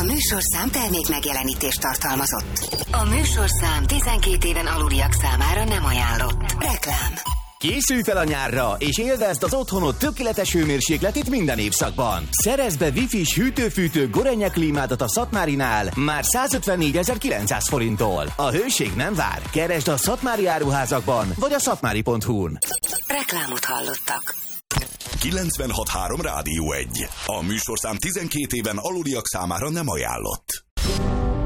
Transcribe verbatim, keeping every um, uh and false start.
A műsorszám termék megjelenítést tartalmazott. A műsorszám tizenkét éven aluliak számára nem ajánlott. Reklám. Készülj fel a nyárra, és élvezd az otthonod tökéletes hőmérsékletét minden évszakban. Szerezd be Wi-Fi-s hűtő-fűtő Gorenje klímádat a Szatmárinál már százötvennégyezer-kilencszáz forinttól. A hőség nem vár. Keresd a Szatmári áruházakban, vagy a szatmári pont hu-n. Reklámot hallottak. kilencvenhat három Rádió egy. A műsorszám tizenkét éven aluliak számára nem ajánlott.